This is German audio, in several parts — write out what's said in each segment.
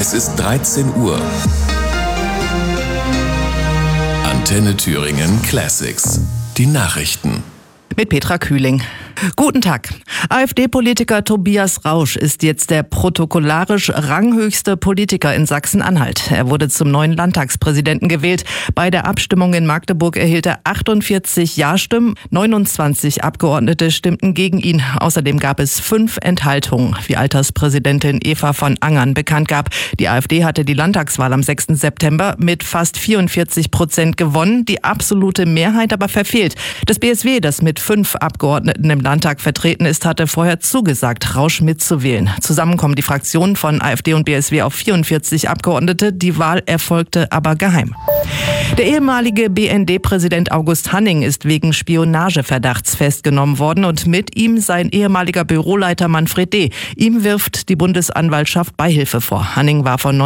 Es ist 13 Uhr. Antenne Thüringen Classics. Die Nachrichten. Mit Petra Kühling. Guten Tag. AfD-Politiker Tobias Rausch ist jetzt der protokollarisch ranghöchste Politiker in Sachsen-Anhalt. Er wurde zum neuen Landtagspräsidenten gewählt. Bei der Abstimmung in Magdeburg erhielt er 48 Ja-Stimmen. 29 Abgeordnete stimmten gegen ihn. Außerdem gab es 5 Enthaltungen, wie Alterspräsidentin Eva von Angern bekannt gab. Die AfD hatte die Landtagswahl am 6. September mit fast 44% gewonnen. Die absolute Mehrheit aber verfehlt. Das BSW, das mit 5 Abgeordneten im Landtag vertreten ist, hatte vorher zugesagt, Rausch mitzuwählen. Zusammen kommen die Fraktionen von AfD und BSW auf 44 Abgeordnete. Die Wahl erfolgte aber geheim. Der ehemalige BND-Präsident August Hanning ist wegen Spionageverdachts festgenommen worden und mit ihm sein ehemaliger Büroleiter Manfred D. Ihm wirft die Bundesanwaltschaft Beihilfe vor. Hanning war von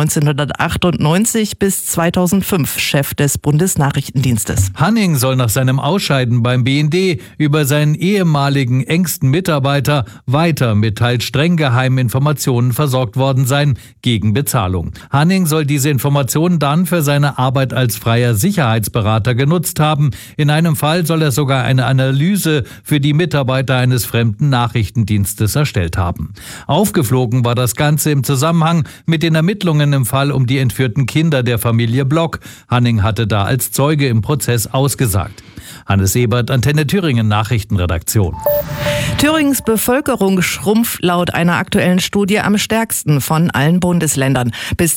1998 bis 2005 Chef des Bundesnachrichtendienstes. Hanning soll nach seinem Ausscheiden beim BND über seinen ehemaligen engsten Mitarbeiter weiter mit teils streng geheimen Informationen versorgt worden sein, gegen Bezahlung. Hanning soll diese Informationen dann für seine Arbeit als freier Sicherheitsberater genutzt haben. In einem Fall soll er sogar eine Analyse für die Mitarbeiter eines fremden Nachrichtendienstes erstellt haben. Aufgeflogen war das Ganze im Zusammenhang mit den Ermittlungen im Fall um die entführten Kinder der Familie Block. Hanning hatte da als Zeuge im Prozess ausgesagt. Hannes Ebert, Antenne Thüringen Nachrichtenredaktion. Thüringens Bevölkerung schrumpft laut einer aktuellen Studie am stärksten von allen Bundesländern. Bis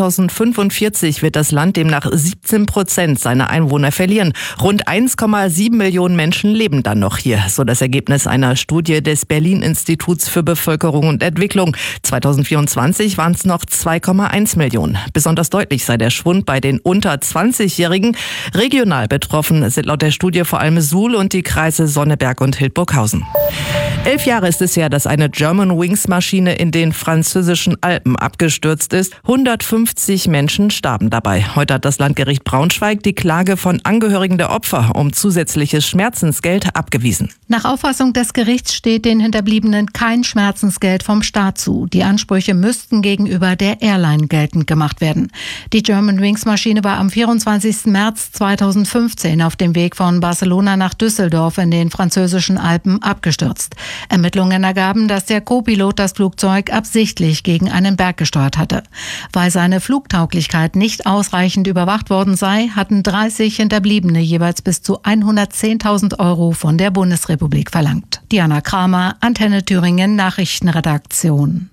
2045 wird das Land demnach 17% seiner Einwohner verlieren. Rund 1,7 Millionen Menschen leben dann noch hier, so das Ergebnis einer Studie des Berlin-Instituts für Bevölkerung und Entwicklung. 2024 waren es noch 2,1 Millionen. Besonders deutlich sei der Schwund bei den unter 20-Jährigen. Regional betroffen sind laut der Studie vor allem Suhl und die Kreise Sonneberg und Hildburghausen. 11 Jahre ist es her, dass eine Germanwings-Maschine in den französischen Alpen abgestürzt ist. 150 Menschen starben dabei. Heute hat das Landgericht Braunschweig die Klage von Angehörigen der Opfer um zusätzliches Schmerzensgeld abgewiesen. Nach Auffassung des Gerichts steht den Hinterbliebenen kein Schmerzensgeld vom Staat zu. Die Ansprüche müssten gegenüber der Airline geltend gemacht werden. Die Germanwings-Maschine war am 24. März 2015 auf dem Weg von Barcelona nach Düsseldorf in den französischen Alpen abgestürzt. Ermittlungen ergaben, dass der Co-Pilot das Flugzeug absichtlich gegen einen Berg gesteuert hatte. Weil seine Flugtauglichkeit nicht ausreichend überwacht worden sei, hatten 30 Hinterbliebene jeweils bis zu 110.000 € von der Bundesrepublik verlangt. Diana Kramer, Antenne Thüringen Nachrichtenredaktion.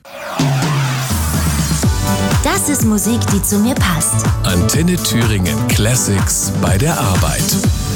Das ist Musik, die zu mir passt. Antenne Thüringen Classics bei der Arbeit.